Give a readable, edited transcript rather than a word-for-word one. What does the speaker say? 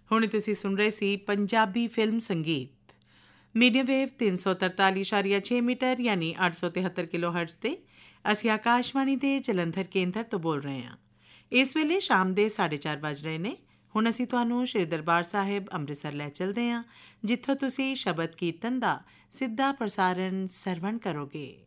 ਹੁਣ ਤੁਸੀਂ ਸੁਣ ਰਹੇ ਸੀ ਪੰਜਾਬੀ ਫਿਲਮ ਸੰਗੀਤ ਮੀਡੀਅਮ ਵੇਵ 343.6 ਮੀਟਰ ਯਾਨੀ 873 ਕਿਲੋ ਹਰਟਜ਼ ਤੇ ਅਸੀਂ ਆਕਾਸ਼ਵਾਣੀ ਦੇ ਜਲੰਧਰ ਕੇਂਦਰ ਤੋਂ ਬੋਲ ਰਹੇ ਹਾਂ। ਇਸ ਵੇਲੇ ਸ਼ਾਮ ਦੇ 4:30 ਵੱਜ ਰਹੇ ਨੇ। ਹੁਣ ਅਸੀਂ ਤੁਹਾਨੂੰ ਸ਼੍ਰੀ ਦਰਬਾਰ ਸਾਹਿਬ ਅੰਮ੍ਰਿਤਸਰ ਲੈ ਚਲਦੇ ਹਾਂ, ਜਿੱਥੋਂ ਤੁਸੀਂ ਸ਼ਬਦ ਕੀਰਤਨ ਦਾ ਸਿੱਧਾ ਪ੍ਰਸਾਰਣ ਸਰਵਣ ਕਰੋਗੇ।